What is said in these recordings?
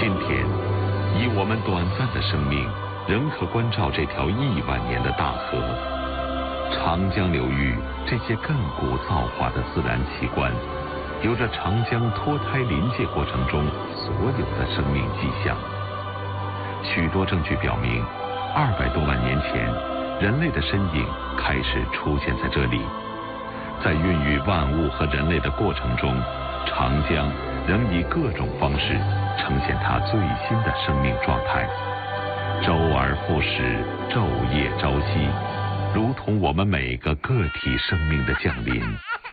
今天，以我们短暂的生命，仍可关照这条1万年的大河。长江流域这些亘古造化的自然奇观，有着长江脱胎临界过程中所有的生命迹象。许多证据表明，200多万年前，人类的身影开始出现在这里。在孕育万物和人类的过程中，长江仍以各种方式呈现它最新的生命状态，周而复始，昼夜朝夕，如同我们每个个体生命的降临。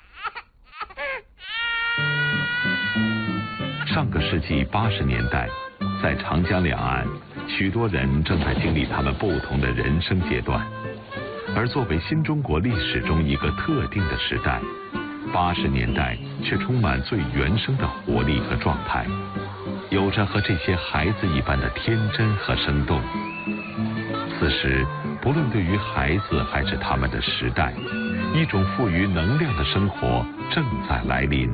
上个世纪80年代，在长江两岸，许多人正在经历他们不同的人生阶段。而作为新中国历史中一个特定的时代，80年代却充满最原生的活力和状态，有着和这些孩子一般的天真和生动。此时，不论对于孩子还是他们的时代，一种富于能量的生活正在来临。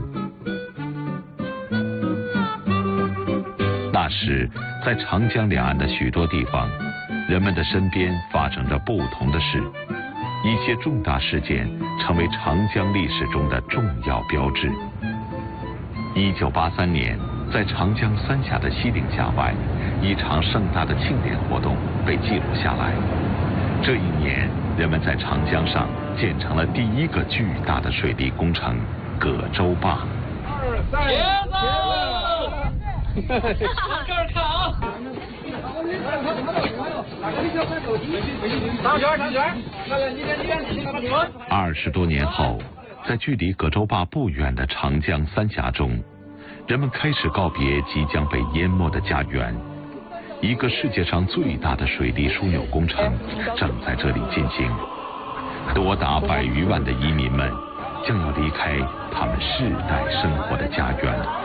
那时，在长江两岸的许多地方，人们的身边发生着不同的事，一些重大事件成为长江历史中的重要标志。1983年，在长江三峡的西岭峡外，一场盛大的庆典活动被记录下来。这一年，人们在长江上建成了第一个巨大的水利工程——葛洲坝。往这儿看啊！20多年后，在距离葛洲坝不远的长江三峡中，人们开始告别即将被淹没的家园。一个世界上最大的水利枢纽工程正在这里进行，多达100余万的移民们将要离开他们世代生活的家园。